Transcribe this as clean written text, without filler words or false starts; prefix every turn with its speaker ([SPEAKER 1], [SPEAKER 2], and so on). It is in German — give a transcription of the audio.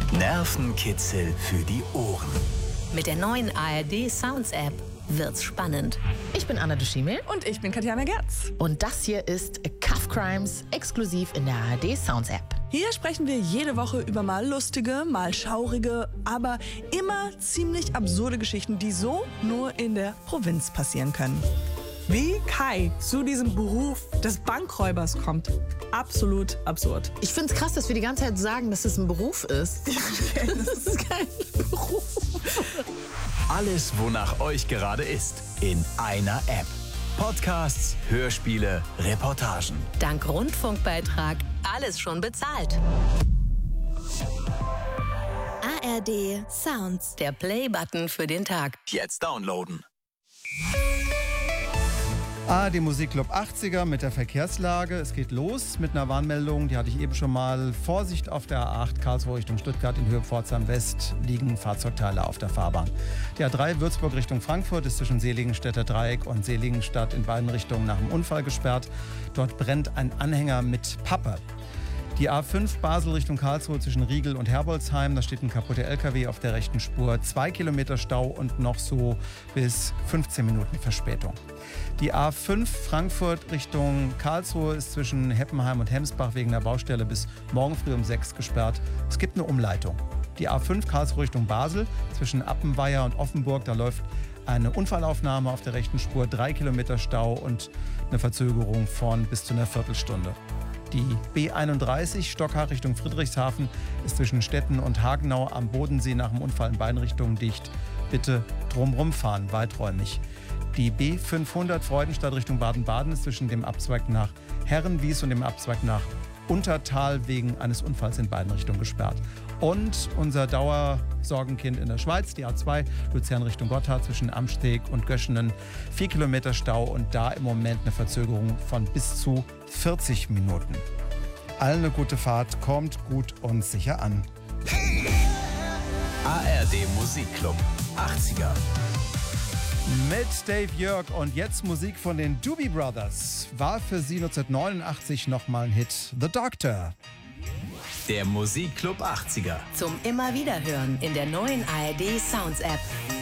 [SPEAKER 1] Nervenkitzel für die Ohren.
[SPEAKER 2] Mit der neuen ARD Sounds App wird's spannend.
[SPEAKER 3] Ich bin Anna Duschimel.
[SPEAKER 4] Und ich bin Katjana Gerz.
[SPEAKER 3] Und das hier ist Cuff Crimes, exklusiv in der ARD Sounds App.
[SPEAKER 4] Hier sprechen wir jede Woche über mal lustige, mal schaurige, aber immer ziemlich absurde Geschichten, die so nur in der Provinz passieren können. Wie Kai zu diesem Beruf des Bankräubers kommt, absolut absurd.
[SPEAKER 3] Ich finde es krass, dass wir die ganze Zeit sagen, dass es ein Beruf ist.
[SPEAKER 4] Das ist kein Beruf.
[SPEAKER 1] Alles, wonach euch gerade ist, in einer App. Podcasts, Hörspiele, Reportagen.
[SPEAKER 2] Dank Rundfunkbeitrag alles schon bezahlt. ARD Sounds, der Play-Button für den Tag.
[SPEAKER 1] Jetzt downloaden.
[SPEAKER 5] ARD Musikclub 80er mit der Verkehrslage. Es geht los mit einer Warnmeldung, die hatte ich eben schon mal. Vorsicht auf der A8 Karlsruhe Richtung Stuttgart in Höhe Pforzheim West liegen Fahrzeugteile auf der Fahrbahn. Die A3 Würzburg Richtung Frankfurt ist zwischen Seligenstädter Dreieck und Seligenstadt in beiden Richtungen nach dem Unfall gesperrt. Dort brennt ein Anhänger mit Pappe. Die A5 Basel Richtung Karlsruhe zwischen Riegel und Herbolzheim, da steht ein kaputter LKW auf der rechten Spur. 2 Kilometer Stau und noch so bis 15 Minuten Verspätung. Die A5 Frankfurt Richtung Karlsruhe ist zwischen Heppenheim und Hemsbach wegen der Baustelle bis morgen früh um 6 gesperrt. Es gibt eine Umleitung. Die A5 Karlsruhe Richtung Basel zwischen Appenweier und Offenburg, da läuft eine Unfallaufnahme auf der rechten Spur. 3 Kilometer Stau und eine Verzögerung von bis zu einer Viertelstunde. Die B31 Stockhart Richtung Friedrichshafen ist zwischen Stetten und Hagenau am Bodensee nach dem Unfall in beiden Richtungen dicht. Bitte drumherum fahren, weiträumig. Die B500 Freudenstadt Richtung Baden-Baden ist zwischen dem Abzweig nach Herrenwies und dem Abzweig nach Untertal wegen eines Unfalls in beiden Richtungen gesperrt. Und unser Dauersorgenkind in der Schweiz, die A2 Luzern Richtung Gotthard zwischen Amsteg und Göschenen. 4 Kilometer Stau und da im Moment eine Verzögerung von bis zu 40 Minuten. Allen eine gute Fahrt, kommt gut und sicher an.
[SPEAKER 1] ARD Musikclub 80er.
[SPEAKER 5] Mit Dave Jörg und jetzt Musik von den Doobie Brothers. War für sie 1989 nochmal ein Hit. The Doctor.
[SPEAKER 1] Der Musikclub 80er.
[SPEAKER 2] Zum immer wieder hören in der neuen ARD Sounds App.